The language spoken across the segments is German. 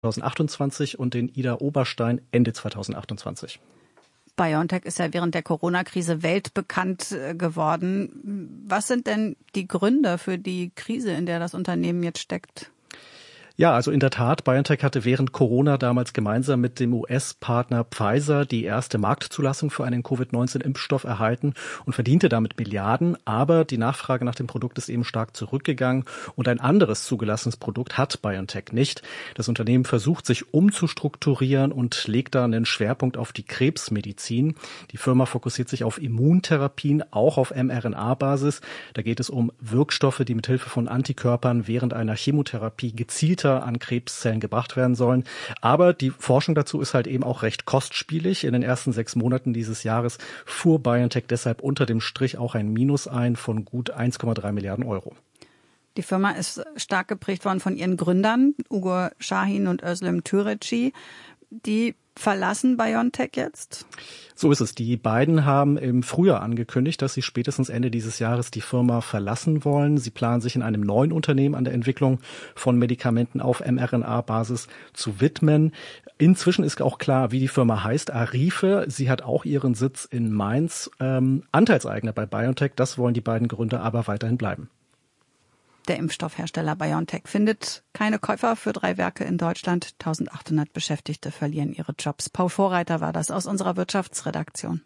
2028 und den Ida-Oberstein Ende 2028. BioNTech ist ja während der Corona-Krise weltbekannt geworden. Was sind denn die Gründe für die Krise, in der das Unternehmen jetzt steckt? Ja, also in der Tat, BioNTech hatte während Corona damals gemeinsam mit dem US-Partner Pfizer die erste Marktzulassung für einen Covid-19-Impfstoff erhalten und verdiente damit Milliarden. Aber die Nachfrage nach dem Produkt ist eben stark zurückgegangen und ein anderes zugelassenes Produkt hat BioNTech nicht. Das Unternehmen versucht, sich umzustrukturieren und legt da einen Schwerpunkt auf die Krebsmedizin. Die Firma fokussiert sich auf Immuntherapien, auch auf mRNA-Basis. Da geht es um Wirkstoffe, die mithilfe von Antikörpern während einer Chemotherapie gezielter an Krebszellen gebracht werden sollen. Aber die Forschung dazu ist halt eben auch recht kostspielig. In den ersten 6 Monaten dieses Jahres fuhr BioNTech deshalb unter dem Strich auch ein Minus ein von gut 1,3 Milliarden Euro. Die Firma ist stark geprägt worden von ihren Gründern, Uğur Şahin und Özlem Türeci. Die verlassen BioNTech jetzt? So ist es. Die beiden haben im Frühjahr angekündigt, dass sie spätestens Ende dieses Jahres die Firma verlassen wollen. Sie planen sich in einem neuen Unternehmen an der Entwicklung von Medikamenten auf mRNA-Basis zu widmen. Inzwischen ist auch klar, wie die Firma heißt, Arife. Sie hat auch ihren Sitz in Mainz. Anteilseigner bei BioNTech, das wollen die beiden Gründer aber weiterhin bleiben. Der Impfstoffhersteller BioNTech findet keine Käufer für 3 Werke in Deutschland. 1800 Beschäftigte verlieren ihre Jobs. Paul Vorreiter war das aus unserer Wirtschaftsredaktion.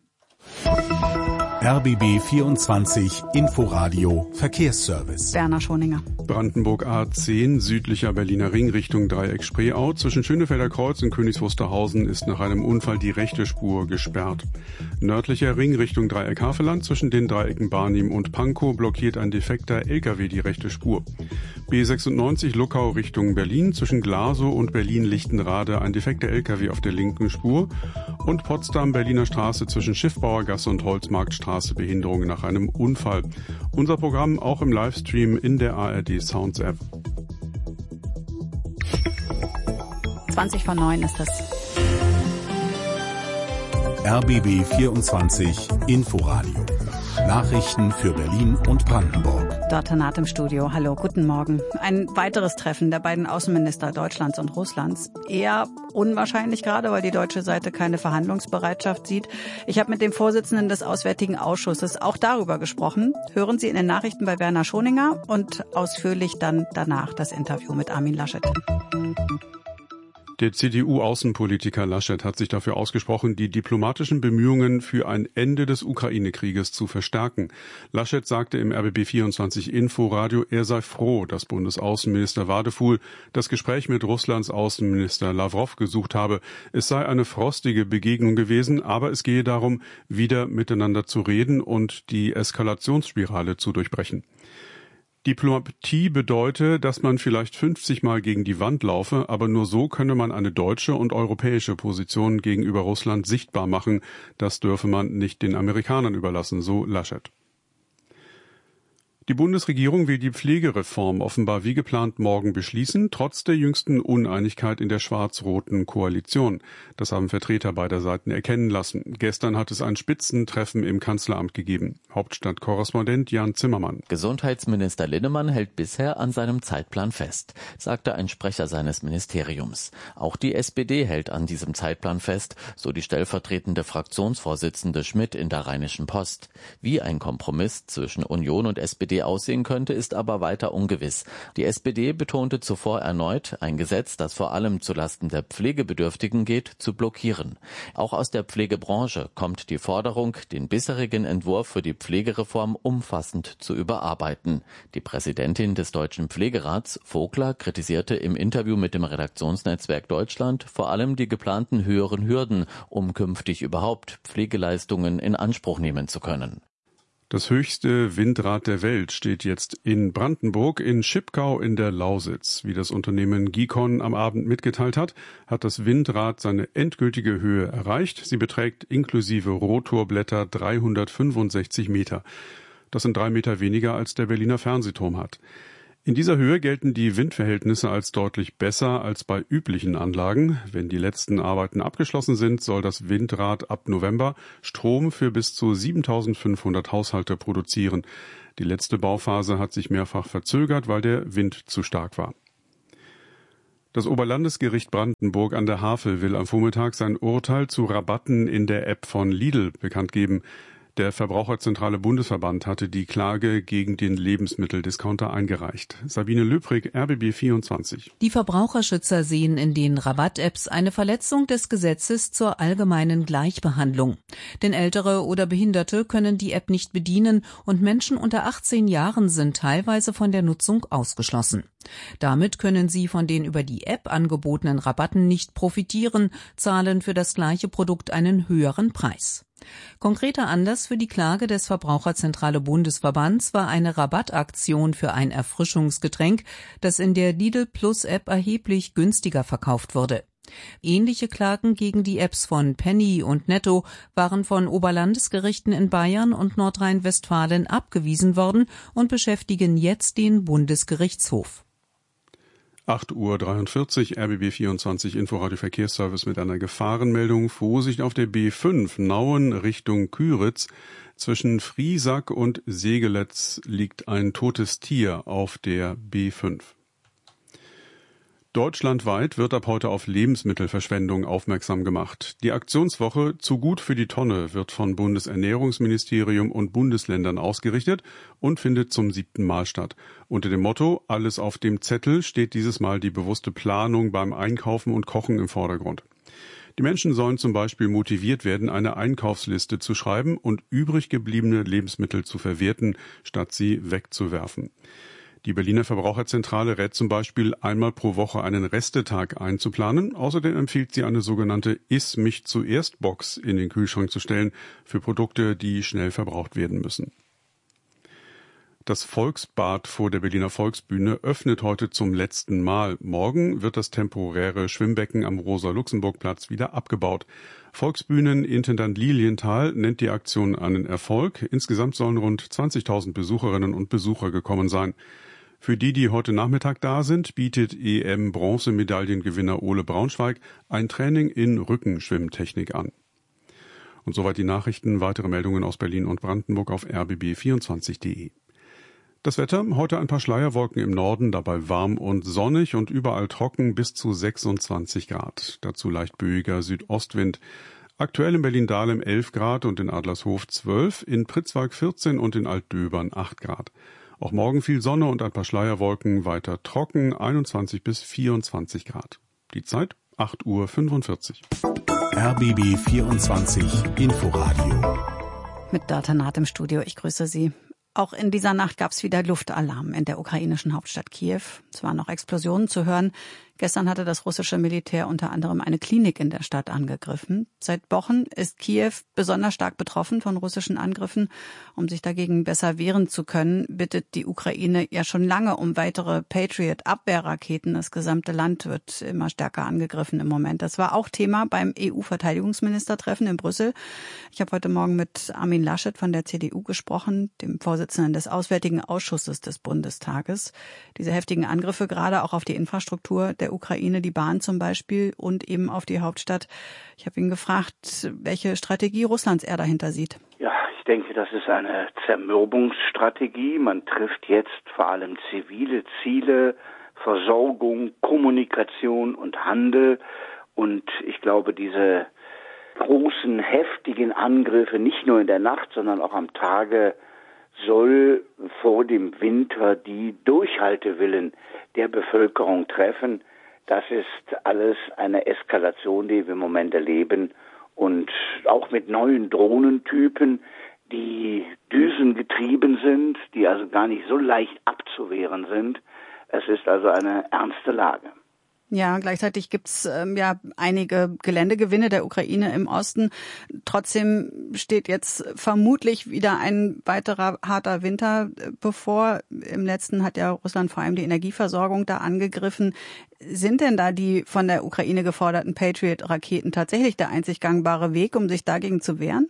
RBB 24 Inforadio Verkehrsservice. Werner Schoninger. Brandenburg A10, südlicher Berliner Ring Richtung Dreieck Spreeau. Zwischen Schönefelder Kreuz und Königs Wusterhausen ist nach einem Unfall die rechte Spur gesperrt. Nördlicher Ring Richtung Dreieck Havelland zwischen den Dreiecken Barnim und Pankow blockiert ein defekter LKW die rechte Spur. B96 Luckau Richtung Berlin zwischen Glasow und Berlin-Lichtenrade ein defekter LKW auf der linken Spur. Und Potsdam Berliner Straße zwischen Schiffbauergasse und Holzmarktstraße Behinderung nach einem Unfall. Unser Programm auch im Livestream in der ARD Sounds App. 20:09 ist das. RBB 24 Inforadio. Nachrichten für Berlin und Brandenburg. Dr. Naht im Studio. Hallo, guten Morgen. Ein weiteres Treffen der beiden Außenminister Deutschlands und Russlands. Eher unwahrscheinlich gerade, weil die deutsche Seite keine Verhandlungsbereitschaft sieht. Ich habe mit dem Vorsitzenden des Auswärtigen Ausschusses auch darüber gesprochen. Hören Sie in den Nachrichten bei Werner Schoninger und ausführlich dann danach das Interview mit Armin Laschet. Der CDU-Außenpolitiker Laschet hat sich dafür ausgesprochen, die diplomatischen Bemühungen für ein Ende des Ukraine-Krieges zu verstärken. Laschet sagte im RBB 24 Inforadio, er sei froh, dass Bundesaußenminister Wadefuhl das Gespräch mit Russlands Außenminister Lawrow gesucht habe. Es sei eine frostige Begegnung gewesen, aber es gehe darum, wieder miteinander zu reden und die Eskalationsspirale zu durchbrechen. Diplomatie bedeute, dass man vielleicht 50 Mal gegen die Wand laufe, aber nur so könne man eine deutsche und europäische Position gegenüber Russland sichtbar machen. Das dürfe man nicht den Amerikanern überlassen, so Laschet. Die Bundesregierung will die Pflegereform offenbar wie geplant morgen beschließen, trotz der jüngsten Uneinigkeit in der schwarz-roten Koalition. Das haben Vertreter beider Seiten erkennen lassen. Gestern hat es ein Spitzentreffen im Kanzleramt gegeben. Hauptstadtkorrespondent Jan Zimmermann. Gesundheitsminister Linnemann hält bisher an seinem Zeitplan fest, sagte ein Sprecher seines Ministeriums. Auch die SPD hält an diesem Zeitplan fest, so die stellvertretende Fraktionsvorsitzende Schmidt in der Rheinischen Post. Wie ein Kompromiss zwischen Union und SPD aussehen könnte, ist aber weiter ungewiss. Die SPD betonte zuvor erneut, ein Gesetz, das vor allem zulasten der Pflegebedürftigen geht, zu blockieren. Auch aus der Pflegebranche kommt die Forderung, den bisherigen Entwurf für die Pflegereform umfassend zu überarbeiten. Die Präsidentin des Deutschen Pflegerats, Vogler, kritisierte im Interview mit dem Redaktionsnetzwerk Deutschland vor allem die geplanten höheren Hürden, um künftig überhaupt Pflegeleistungen in Anspruch nehmen zu können. Das höchste Windrad der Welt steht jetzt in Brandenburg in Schipkau in der Lausitz. Wie das Unternehmen Gicon am Abend mitgeteilt hat, hat das Windrad seine endgültige Höhe erreicht. Sie beträgt inklusive Rotorblätter 365 Meter. Das sind 3 Meter weniger, als der Berliner Fernsehturm hat. In dieser Höhe gelten die Windverhältnisse als deutlich besser als bei üblichen Anlagen. Wenn die letzten Arbeiten abgeschlossen sind, soll das Windrad ab November Strom für bis zu 7.500 Haushalte produzieren. Die letzte Bauphase hat sich mehrfach verzögert, weil der Wind zu stark war. Das Oberlandesgericht Brandenburg an der Havel will am Vormittag sein Urteil zu Rabatten in der App von Lidl bekannt geben. Der Verbraucherzentrale Bundesverband hatte die Klage gegen den Lebensmitteldiscounter eingereicht. Sabine Löbrig, RBB 24. Die Verbraucherschützer sehen in den Rabatt-Apps eine Verletzung des Gesetzes zur allgemeinen Gleichbehandlung. Denn Ältere oder Behinderte können die App nicht bedienen und Menschen unter 18 Jahren sind teilweise von der Nutzung ausgeschlossen. Damit können sie von den über die App angebotenen Rabatten nicht profitieren, zahlen für das gleiche Produkt einen höheren Preis. Konkreter Anlass für die Klage des Verbraucherzentrale Bundesverbands war eine Rabattaktion für ein Erfrischungsgetränk, das in der Lidl Plus App erheblich günstiger verkauft wurde. Ähnliche Klagen gegen die Apps von Penny und Netto waren von Oberlandesgerichten in Bayern und Nordrhein-Westfalen abgewiesen worden und beschäftigen jetzt den Bundesgerichtshof. 8:43 Uhr, RBB 24 Inforadio Verkehrsservice mit einer Gefahrenmeldung. Vorsicht auf der B5 Nauen Richtung Küritz. Zwischen Friesack und Segeletz liegt ein totes Tier auf der B5. Deutschlandweit wird ab heute auf Lebensmittelverschwendung aufmerksam gemacht. Die Aktionswoche Zu gut für die Tonne wird von Bundesernährungsministerium und Bundesländern ausgerichtet und findet zum 7. Mal statt. Unter dem Motto Alles auf dem Zettel steht dieses Mal die bewusste Planung beim Einkaufen und Kochen im Vordergrund. Die Menschen sollen zum Beispiel motiviert werden, eine Einkaufsliste zu schreiben und übrig gebliebene Lebensmittel zu verwerten, statt sie wegzuwerfen. Die Berliner Verbraucherzentrale rät zum Beispiel, einmal pro Woche einen Restetag einzuplanen. Außerdem empfiehlt sie, eine sogenannte Iss-mich-zuerst-Box in den Kühlschrank zu stellen für Produkte, die schnell verbraucht werden müssen. Das Volksbad vor der Berliner Volksbühne öffnet heute zum letzten Mal. Morgen wird das temporäre Schwimmbecken am Rosa-Luxemburg-Platz wieder abgebaut. Volksbühnenintendant Lilienthal nennt die Aktion einen Erfolg. Insgesamt sollen rund 20.000 Besucherinnen und Besucher gekommen sein. Für die heute Nachmittag da sind, bietet EM-Bronzemedaillengewinner Ole Braunschweig ein Training in Rückenschwimmtechnik an. Und soweit die Nachrichten. Weitere Meldungen aus Berlin und Brandenburg auf rbb24.de. Das Wetter, heute ein paar Schleierwolken im Norden, dabei warm und sonnig und überall trocken bis zu 26 Grad. Dazu leicht böiger Südostwind. Aktuell in Berlin-Dahlem 11 Grad und in Adlershof 12, in Pritzwalk 14 und in Altdöbern 8 Grad. Auch morgen viel Sonne und ein paar Schleierwolken, weiter trocken, 21 bis 24 Grad. Die Zeit 8:45 Uhr. RBB 24 Inforadio. Mit Data Naht im Studio, ich grüße Sie. Auch in dieser Nacht gab es wieder Luftalarm in der ukrainischen Hauptstadt Kiew. Es waren noch Explosionen zu hören. Gestern hatte das russische Militär unter anderem eine Klinik in der Stadt angegriffen. Seit Wochen ist Kiew besonders stark betroffen von russischen Angriffen. Um sich dagegen besser wehren zu können, bittet die Ukraine ja schon lange um weitere Patriot-Abwehrraketen. Das gesamte Land wird immer stärker angegriffen im Moment. Das war auch Thema beim EU-Verteidigungsministertreffen in Brüssel. Ich habe heute Morgen mit Armin Laschet von der CDU gesprochen, dem Vorsitzenden des Auswärtigen Ausschusses des Bundestages. Diese heftigen Angriffe gerade auch auf die Infrastruktur der Ukraine, die Bahn zum Beispiel und eben auf die Hauptstadt. Ich habe ihn gefragt, welche Strategie Russlands er dahinter sieht. Ja, ich denke, das ist eine Zermürbungsstrategie. Man trifft jetzt vor allem zivile Ziele, Versorgung, Kommunikation und Handel. Und ich glaube, diese großen, heftigen Angriffe, nicht nur in der Nacht, sondern auch am Tage, soll vor dem Winter die Durchhaltewillen der Bevölkerung treffen. Das ist alles eine Eskalation, die wir im Moment erleben. Und auch mit neuen Drohnentypen, die düsengetrieben sind, die also gar nicht so leicht abzuwehren sind. Es ist also eine ernste Lage. Ja, gleichzeitig gibt's einige Geländegewinne der Ukraine im Osten. Trotzdem steht jetzt vermutlich wieder ein weiterer harter Winter bevor. Im letzten hat ja Russland vor allem die Energieversorgung da angegriffen. Sind denn da die von der Ukraine geforderten Patriot-Raketen tatsächlich der einzig gangbare Weg, um sich dagegen zu wehren?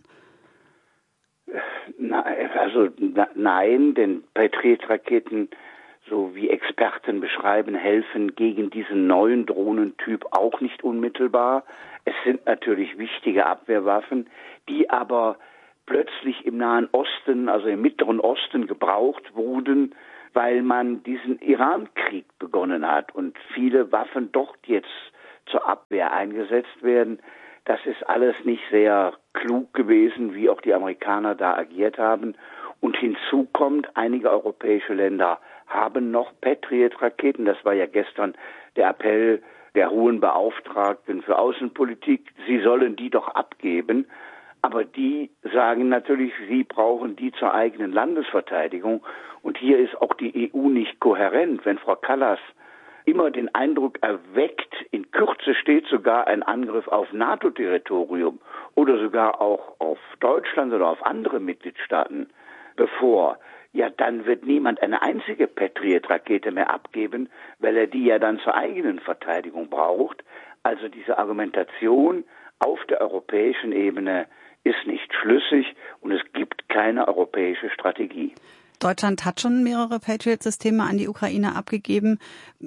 Nein, denn Patriot-Raketen, so wie Experten beschreiben, helfen gegen diesen neuen Drohnentyp auch nicht unmittelbar. Es sind natürlich wichtige Abwehrwaffen, die aber plötzlich im Nahen Osten, also im Mittleren Osten gebraucht wurden, weil man diesen Iran-Krieg begonnen hat und viele Waffen dort jetzt zur Abwehr eingesetzt werden. Das ist alles nicht sehr klug gewesen, wie auch die Amerikaner da agiert haben. Und hinzu kommt, einige europäische Länder haben noch Patriot-Raketen. Das war ja gestern der Appell der hohen Beauftragten für Außenpolitik. Sie sollen die doch abgeben. Aber die sagen natürlich, sie brauchen die zur eigenen Landesverteidigung. Und hier ist auch die EU nicht kohärent. Wenn Frau Kallas immer den Eindruck erweckt, in Kürze steht sogar ein Angriff auf NATO-Territorium oder sogar auch auf Deutschland oder auf andere Mitgliedstaaten bevor, ja, dann wird niemand eine einzige Patriot-Rakete mehr abgeben, weil er die ja dann zur eigenen Verteidigung braucht. Also diese Argumentation auf der europäischen Ebene ist nicht schlüssig und es gibt keine europäische Strategie. Deutschland hat schon mehrere Patriot-Systeme an die Ukraine abgegeben.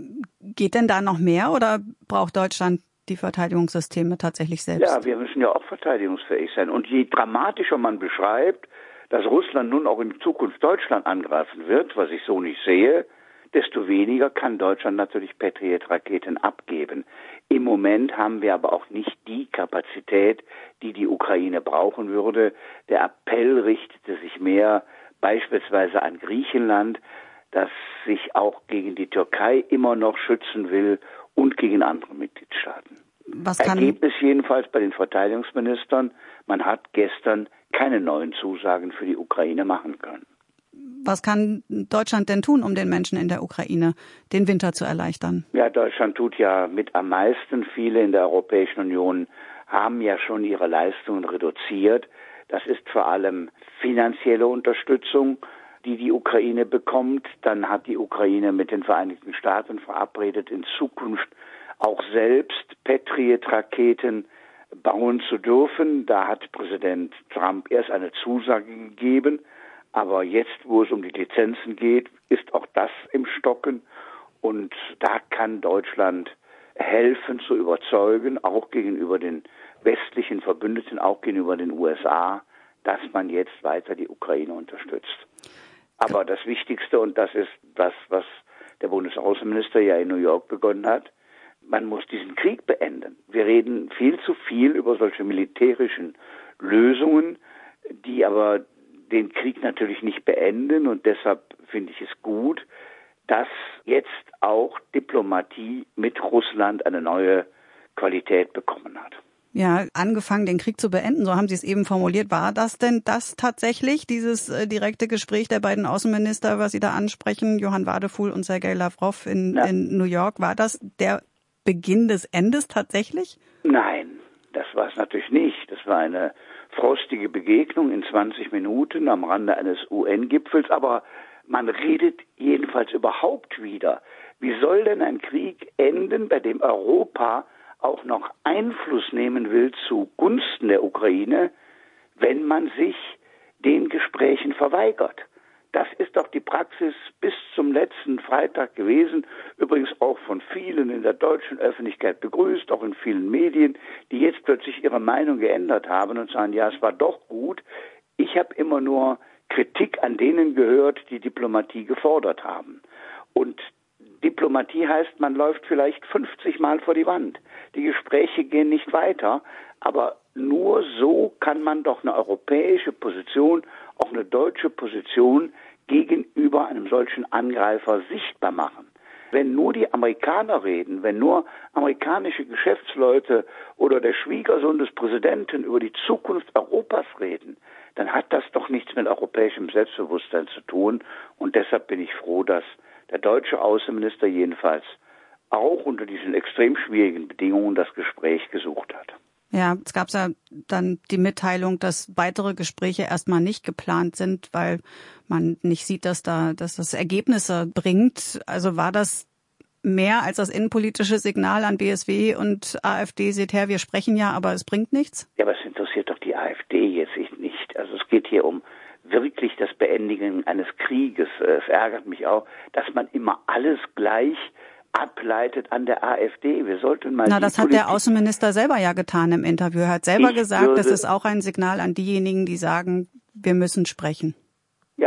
Geht denn da noch mehr oder braucht Deutschland die Verteidigungssysteme tatsächlich selbst? Ja, wir müssen ja auch verteidigungsfähig sein. Und je dramatischer man beschreibt, dass Russland nun auch in Zukunft Deutschland angreifen wird, was ich so nicht sehe, desto weniger kann Deutschland natürlich Patriot-Raketen abgeben. Im Moment haben wir aber auch nicht die Kapazität, die die Ukraine brauchen würde. Der Appell richtete sich mehr beispielsweise an Griechenland, das sich auch gegen die Türkei immer noch schützen will und gegen andere Mitgliedstaaten. Ergebnis jedenfalls bei den Verteidigungsministern, man hat gestern keine neuen Zusagen für die Ukraine machen können. Was kann Deutschland denn tun, um den Menschen in der Ukraine den Winter zu erleichtern? Ja, Deutschland tut ja mit am meisten. Viele in der Europäischen Union haben ja schon ihre Leistungen reduziert. Das ist vor allem finanzielle Unterstützung, die die Ukraine bekommt. Dann hat die Ukraine mit den Vereinigten Staaten verabredet, in Zukunft auch selbst Patriot-Raketen bauen zu dürfen. Da hat Präsident Trump erst eine Zusage gegeben. Aber jetzt, wo es um die Lizenzen geht, ist auch das im Stocken. Und da kann Deutschland helfen zu überzeugen, auch gegenüber den westlichen Verbündeten, auch gegenüber den USA, dass man jetzt weiter die Ukraine unterstützt. Aber das Wichtigste, und das ist das, was der Bundesaußenminister ja in New York begonnen hat, man muss diesen Krieg beenden. Wir reden viel zu viel über solche militärischen Lösungen, die aber den Krieg natürlich nicht beenden. Und deshalb finde ich es gut, dass jetzt auch Diplomatie mit Russland eine neue Qualität bekommen hat. Ja, angefangen, den Krieg zu beenden, so haben Sie es eben formuliert. War das denn das tatsächlich, dieses direkte Gespräch der beiden Außenminister, was Sie da ansprechen, Johann Wadefuhl und Sergei Lavrov in New York, war das der Beginn des Endes tatsächlich? Nein, das war es natürlich nicht. Das war eine frostige Begegnung in 20 Minuten am Rande eines UN-Gipfels, aber man redet jedenfalls überhaupt wieder. Wie soll denn ein Krieg enden, bei dem Europa auch noch Einfluss nehmen will zugunsten der Ukraine, wenn man sich den Gesprächen verweigert? Das ist doch die Praxis bis zum letzten Freitag gewesen, übrigens auch von vielen in der deutschen Öffentlichkeit begrüßt, auch in vielen Medien, die jetzt plötzlich ihre Meinung geändert haben und sagen, ja, es war doch gut. Ich habe immer nur Kritik an denen gehört, die Diplomatie gefordert haben. Und Diplomatie heißt, man läuft vielleicht 50 Mal vor die Wand. Die Gespräche gehen nicht weiter, aber nur so kann man doch eine europäische Position, auch eine deutsche Position gegenüber einem solchen Angreifer sichtbar machen. Wenn nur die Amerikaner reden, wenn nur amerikanische Geschäftsleute oder der Schwiegersohn des Präsidenten über die Zukunft Europas reden, dann hat das doch nichts mit europäischem Selbstbewusstsein zu tun. Und deshalb bin ich froh, dass der deutsche Außenminister jedenfalls auch unter diesen extrem schwierigen Bedingungen das Gespräch gesucht hat. Ja, es gab ja dann die Mitteilung, dass weitere Gespräche erstmal nicht geplant sind, weil man nicht sieht, dass das Ergebnisse bringt. Also war das mehr als das innenpolitische Signal an BSW und AfD, seht her, wir sprechen ja, aber es bringt nichts? Ja, aber es interessiert doch die AfD jetzt nicht. Also es geht hier um wirklich das Beendigen eines Krieges. Es ärgert mich auch, dass man immer alles gleich ableitet an der AfD. Wir sollten mal. Na, das hat der Außenminister selber ja getan im Interview. Er hat selber gesagt, das ist auch ein Signal an diejenigen, die sagen, wir müssen sprechen. Ja,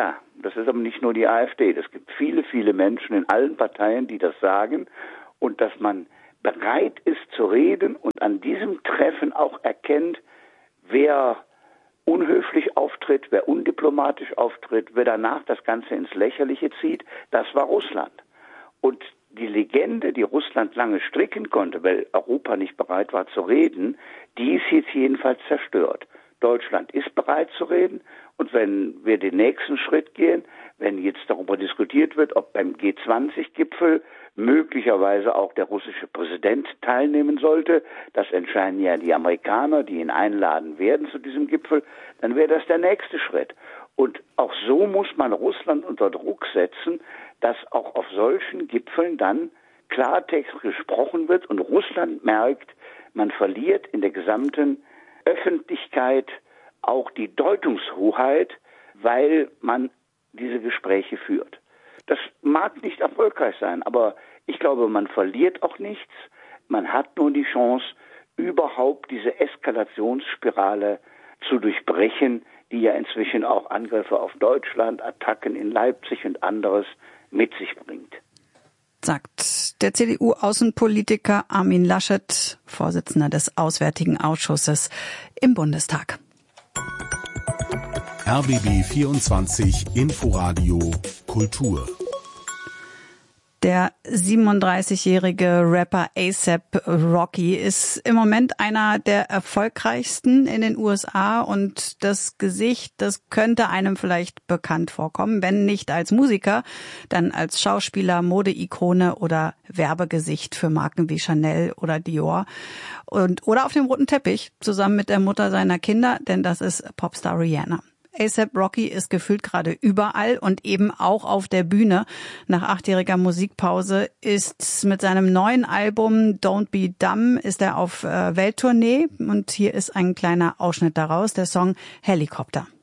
Das ist aber nicht nur die AfD. Es gibt viele, viele Menschen in allen Parteien, die das sagen. Und dass man bereit ist zu reden und an diesem Treffen auch erkennt, wer unhöflich auftritt, wer undiplomatisch auftritt, wer danach das Ganze ins Lächerliche zieht, das war Russland. Und die Legende, die Russland lange stricken konnte, weil Europa nicht bereit war zu reden, die ist jetzt jedenfalls zerstört. Deutschland ist bereit zu reden und wenn wir den nächsten Schritt gehen, wenn jetzt darüber diskutiert wird, ob beim G20-Gipfel möglicherweise auch der russische Präsident teilnehmen sollte, das entscheiden ja die Amerikaner, die ihn einladen werden zu diesem Gipfel, dann wäre das der nächste Schritt. Und auch so muss man Russland unter Druck setzen, dass auch auf solchen Gipfeln dann Klartext gesprochen wird und Russland merkt, man verliert in der gesamten Öffentlichkeit auch die Deutungshoheit, weil man diese Gespräche führt. Das mag nicht erfolgreich sein, aber ich glaube, man verliert auch nichts. Man hat nur die Chance, überhaupt diese Eskalationsspirale zu durchbrechen, die ja inzwischen auch Angriffe auf Deutschland, Attacken in Leipzig und anderes mit sich bringt. Sagt der CDU-Außenpolitiker Armin Laschet, Vorsitzender des Auswärtigen Ausschusses im Bundestag. RBB 24 Inforadio Kultur. Der 37-jährige Rapper A$AP Rocky ist im Moment einer der erfolgreichsten in den USA und das Gesicht, das könnte einem vielleicht bekannt vorkommen, wenn nicht als Musiker, dann als Schauspieler, Modeikone oder Werbegesicht für Marken wie Chanel oder Dior oder auf dem roten Teppich zusammen mit der Mutter seiner Kinder, denn das ist Popstar Rihanna. A$AP Rocky ist gefühlt gerade überall und eben auch auf der Bühne. Nach 8-jähriger Musikpause ist mit seinem neuen Album Don't Be Dumb ist er auf Welttournee und hier ist ein kleiner Ausschnitt daraus, der Song Helicopter.